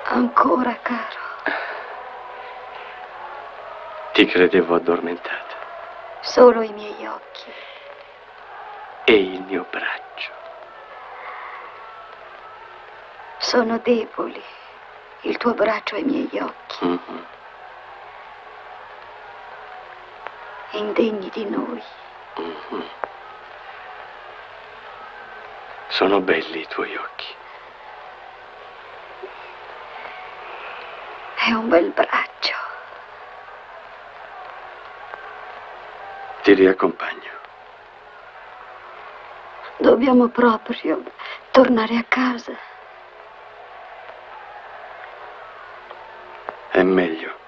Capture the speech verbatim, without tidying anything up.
Ancora, caro. Ti credevo addormentata. Solo i miei occhi. E il mio braccio. Sono deboli. Il tuo braccio e i miei occhi. Mm-hmm. Indegni di noi. Mm-hmm. Sono belli i tuoi occhi. È un bel braccio. Ti riaccompagno. Dobbiamo proprio tornare a casa. È meglio.